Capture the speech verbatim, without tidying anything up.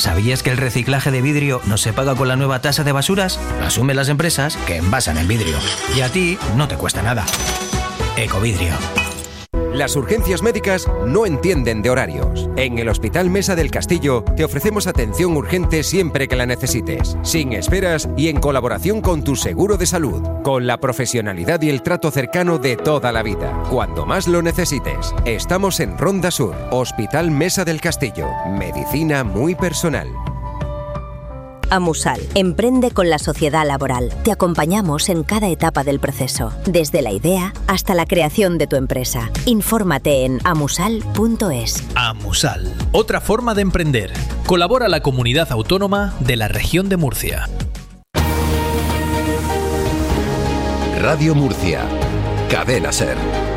¿Sabías que el reciclaje de vidrio no se paga con la nueva tasa de basuras? La asumen las empresas que envasan el vidrio. Y a ti no te cuesta nada. Ecovidrio. Las urgencias médicas no entienden de horarios. En el Hospital Mesa del Castillo te ofrecemos atención urgente siempre que la necesites, sin esperas y en colaboración con tu seguro de salud, con la profesionalidad y el trato cercano de toda la vida, cuando más lo necesites. Estamos en Ronda Sur, Hospital Mesa del Castillo. Medicina muy personal. Amusal, emprende con la sociedad laboral. Te acompañamos en cada etapa del proceso, desde la idea hasta la creación de tu empresa. Infórmate en amusal punto es. Amusal, otra forma de emprender. Colabora la Comunidad Autónoma de la Región de Murcia. Radio Murcia, Cadena SER.